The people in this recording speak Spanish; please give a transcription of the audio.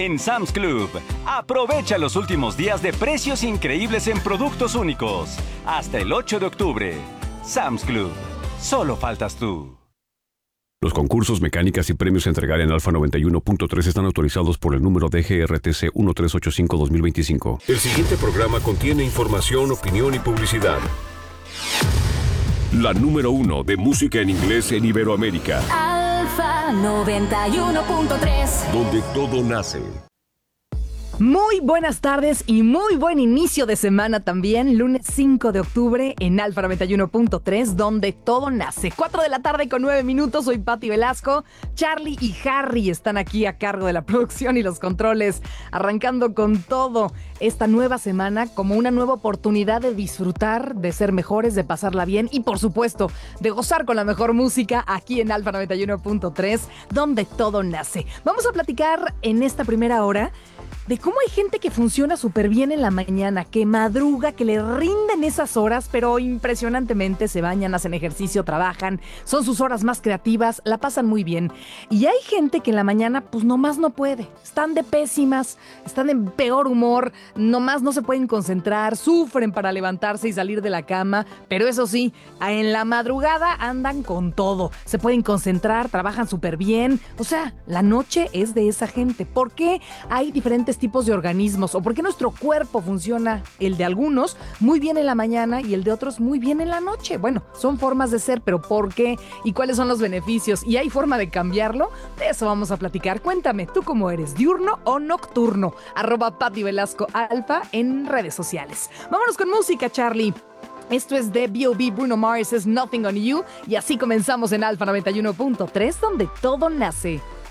en Sam's Club. Aprovecha los últimos días de precios increíbles en productos únicos. Hasta el 8 de octubre. Sam's Club. Solo faltas tú. Los concursos, mecánicas y premios a entregar en Alfa 91.3 están autorizados por el número DGRTC 1385-2025. El siguiente programa contiene información, opinión y publicidad. La número 1 de música en inglés en Iberoamérica. Alfa 91.3. Donde todo nace. Muy buenas tardes y muy buen inicio de semana también, lunes 5 de octubre en Alfa 91.3, donde todo nace. 4 de la tarde con 9 minutos, soy Pati Velasco. Charlie y Harry están aquí a cargo de la producción y los controles, arrancando con todo esta nueva semana como una nueva oportunidad de disfrutar, de ser mejores, de pasarla bien y por supuesto de gozar con la mejor música aquí en Alfa 91.3, donde todo nace. Vamos a platicar en esta primera hora de cómo hay gente que funciona súper bien en la mañana, que madruga, que le rinden esas horas, pero impresionantemente se bañan, hacen ejercicio, trabajan, son sus horas más creativas, la pasan muy bien. Y hay gente que en la mañana pues nomás no puede, están de pésimas, están en peor humor, nomás no se pueden concentrar, sufren para levantarse y salir de la cama, pero eso sí, en la madrugada andan con todo, se pueden concentrar, trabajan súper bien, o sea, la noche es de esa gente. ¿Por qué hay diferentes tipos de organismos o por qué nuestro cuerpo funciona, el de algunos muy bien en la mañana y el de otros muy bien en la noche? Bueno, son formas de ser, pero ¿por qué? ¿Y cuáles son los beneficios? ¿Y hay forma de cambiarlo? De eso vamos a platicar. Cuéntame, ¿tú cómo eres? ¿Diurno o nocturno? @Pati Velasco Alfa en redes sociales. Vámonos con música, Charlie. Esto es de B.O.B. Bruno Mars, es Nothing on You, y así comenzamos en Alfa 91.3, donde todo nace.